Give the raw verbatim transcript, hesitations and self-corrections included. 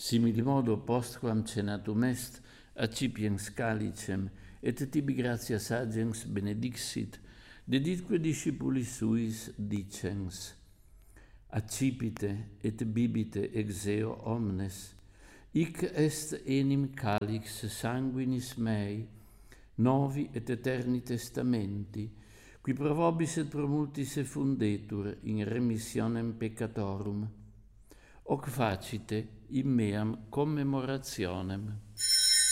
Similimodo postquam cenatum est, accipiens calicem, et tibi gratia sagens benedixit, deditque discipulis suis dicens: accipite et bibite ex eo omnes, hic est enim calix sanguinis mei, novi et eterni testamenti, qui pro vobis et pro multis effundetur in remissionem peccatorum. Hoc facite in meam commemorationem.